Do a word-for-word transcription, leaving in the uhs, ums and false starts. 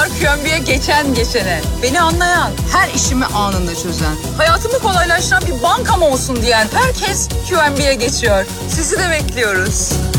Q M B'ye geçen geçene, beni anlayan, her işimi anında çözen, hayatımı kolaylaştıran bir bankam olsun diyen herkes Q M B'ye geçiyor. Sizi de bekliyoruz.